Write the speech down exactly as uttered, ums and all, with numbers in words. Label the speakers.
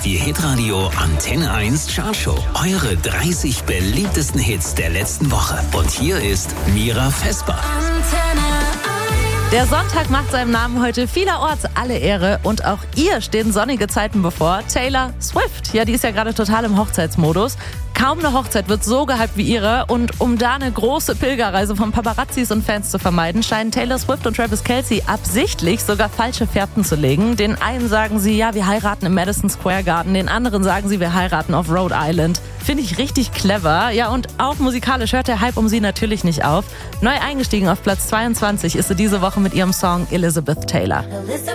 Speaker 1: Die Hitradio Antenne eins Chartshow. Eure dreißig beliebtesten Hits der letzten Woche. Und hier ist Mira Vesper.
Speaker 2: Der Sonntag macht seinem Namen heute vielerorts alle Ehre und auch ihr stehen sonnige Zeiten bevor. Taylor Swift, ja, die ist ja gerade total im Hochzeitsmodus. Kaum eine Hochzeit wird so gehypt wie ihre und um da eine große Pilgerreise von Paparazzis und Fans zu vermeiden, scheinen Taylor Swift und Travis Kelce absichtlich sogar falsche Fährten zu legen. Den einen sagen sie, ja, wir heiraten im Madison Square Garden, den anderen sagen sie, wir heiraten auf Rhode Island. Finde ich richtig clever. Ja, und auch musikalisch hört der Hype um sie natürlich nicht auf. Neu eingestiegen auf Platz zweiundzwanzig ist sie diese Woche mit ihrem Song Elizabeth Taylor.
Speaker 3: Elizabeth